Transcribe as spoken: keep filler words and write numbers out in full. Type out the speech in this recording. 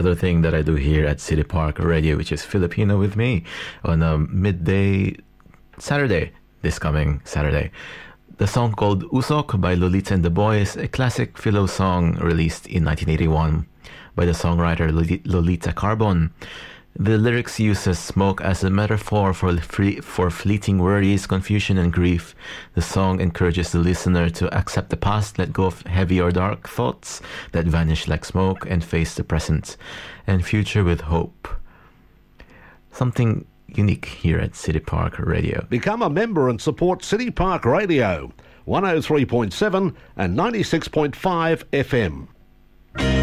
Other thing that I do here at City Park Radio, which is Filipino with me, on a midday Saturday, this coming Saturday. The song called Usok by Lolita and the Boys, a classic Philo song released in nineteen eighty-one by the songwriter Lolita Carbon. The lyrics uses smoke as a metaphor for free, for fleeting worries, confusion, and grief. The song encourages the listener to accept the past, let go of heavy or dark thoughts that vanish like smoke, and face the present and future with hope. Something unique here at City Park Radio. Become a member and support City Park Radio, one oh three point seven and ninety-six point five F M.